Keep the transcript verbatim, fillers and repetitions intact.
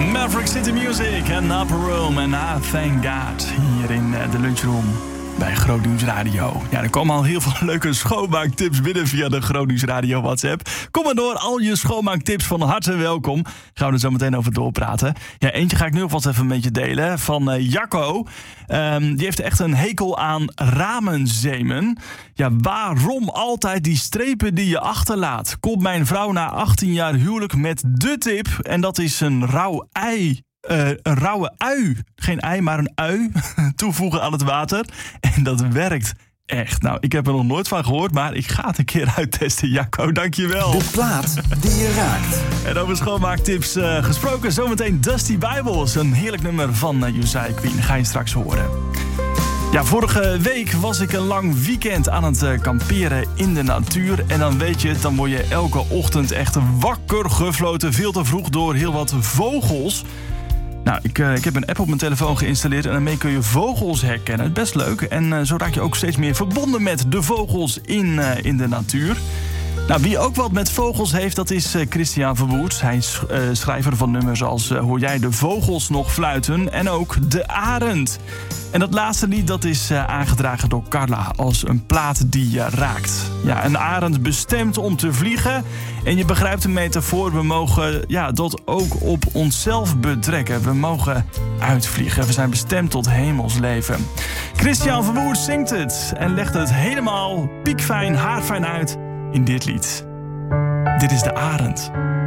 Maverick City Music en Upper Room en I Thank God hier in de lunchroom bij Grootnieuws Radio. Ja, er komen al heel veel leuke schoonmaaktips binnen via de Grootnieuws Radio WhatsApp. Kom maar door, al je schoonmaaktips van harte welkom. Gaan we er zo meteen over doorpraten. Ja, eentje ga ik nu alvast even met je delen van uh, Jacco. Um, die heeft echt een hekel aan ramenzemen. Ja, waarom altijd die strepen die je achterlaat? Komt mijn vrouw na achttien jaar huwelijk met de tip en dat is een rauw ei. Uh, een rauwe ui, geen ei, maar een ui toevoegen aan het water. En dat werkt echt. Nou, ik heb er nog nooit van gehoord, maar ik ga het een keer uittesten. Jacco, dankjewel. De plaat die je raakt. En over schoonmaaktips uh, gesproken, zometeen Dusty Bibles. Een heerlijk nummer van uh, Uzziah Queen. Ga je straks horen. Ja, vorige week was ik een lang weekend aan het uh, kamperen in de natuur. En dan weet je het, dan word je elke ochtend echt wakker gefloten. Veel te vroeg door heel wat vogels. Nou, ik, uh, ik heb een app op mijn telefoon geïnstalleerd en daarmee kun je vogels herkennen. Best leuk. En uh, zo raak je ook steeds meer verbonden met de vogels in, uh, in de natuur. Nou, wie ook wat met vogels heeft, dat is uh, Christian Verwoerd. Hij is uh, schrijver van nummers als uh, Hoor jij de vogels nog fluiten? En ook De Arend. En dat laatste lied, dat is uh, aangedragen door Carla als een plaat die je raakt. Ja, een arend bestemd om te vliegen. En je begrijpt de metafoor, we mogen ja, dat ook op onszelf betrekken. We mogen uitvliegen, we zijn bestemd tot hemelsleven. Christian Verwoerd zingt het en legt het helemaal piekfijn, haarfijn uit in dit lied. Dit is De Arend.